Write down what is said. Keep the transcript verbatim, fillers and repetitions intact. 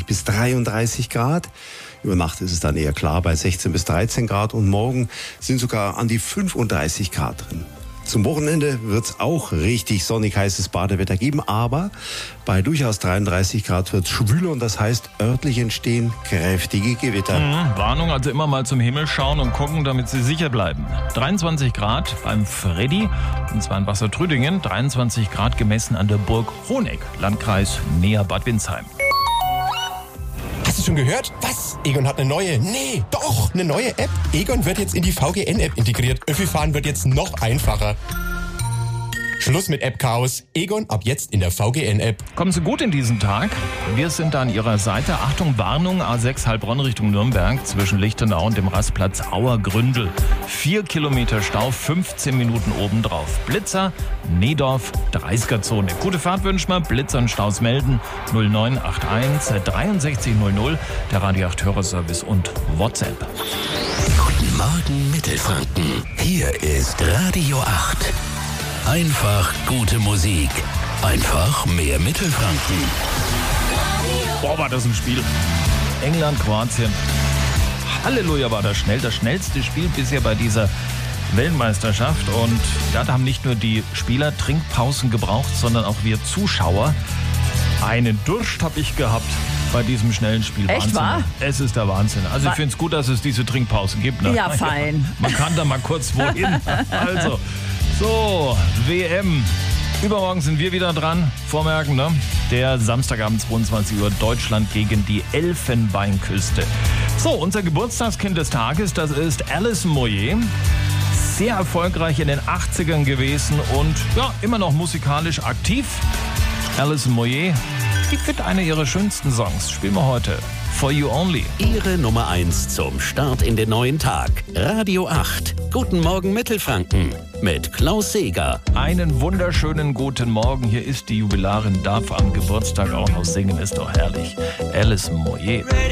einunddreißig bis dreiunddreißig Grad. Über Nacht ist es dann eher klar bei sechzehn bis dreizehn Grad und morgen sind sogar an die fünfunddreißig Grad drin. Zum Wochenende wird es auch richtig sonnig heißes Badewetter geben, aber bei durchaus dreiunddreißig Grad wird es schwüler und das heißt, örtlich entstehen kräftige Gewitter. Mhm, Warnung, also immer mal zum Himmel schauen und gucken, damit Sie sicher bleiben. dreiundzwanzig Grad beim Freddy, und zwar in Wassertrüdingen, dreiundzwanzig Grad gemessen an der Burg Honeck, Landkreis Near-Bad Windsheim. Hast du schon gehört? Was? Egon hat eine neue, nee, doch, eine neue App. Egon wird jetzt in die V G N-App integriert. Öffi-Fahren wird jetzt noch einfacher. Schluss mit App-Chaos. Egon ab jetzt in der V G N-App. Kommen Sie gut in diesen Tag. Wir sind an Ihrer Seite. Achtung, Warnung, A sechs Heilbronn Richtung Nürnberg zwischen Lichtenau und dem Rastplatz Auer-Gründel. Vier Kilometer Stau, fünfzehn Minuten obendrauf. Blitzer, Needorf, dreißiger-Zone. Gute Fahrt wünschen wir. Blitzer und Staus melden. null neun acht eins dreiundsechzig null null, der Radio acht Hörerservice und WhatsApp. Guten Morgen Mittelfranken. Hier ist Radio acht. Einfach gute Musik. Einfach mehr Mittelfranken. Boah, war das ein Spiel. England, Kroatien. Halleluja, war das schnell. Das schnellste Spiel bisher bei dieser Weltmeisterschaft. Und ja, da haben nicht nur die Spieler Trinkpausen gebraucht, sondern auch wir Zuschauer. Einen Durst habe ich gehabt bei diesem schnellen Spiel. Echt, Wahnsinn. wahr? Es ist der Wahnsinn. Also ich finde es gut, dass es diese Trinkpausen gibt. Ne? Ja, fein. Ja, man kann da mal kurz wohin. Also, so, W M. Übermorgen sind wir wieder dran. Vormerken, ne? Der Samstagabend zweiundzwanzig Uhr, Deutschland gegen die Elfenbeinküste. So, unser Geburtstagskind des Tages, das ist Alison Moyet. Sehr erfolgreich in den achtzigern gewesen und ja, immer noch musikalisch aktiv. Alison Moyet, die findet eine ihrer schönsten Songs. Spielen wir heute. For You Only. Ihre Nummer eins zum Start in den neuen Tag. Radio acht. Guten Morgen Mittelfranken mit Klaus Seeger. Einen wunderschönen guten Morgen. Hier ist die Jubilarin, darf am Geburtstag auch noch singen. Ist doch herrlich. Alison Moyet.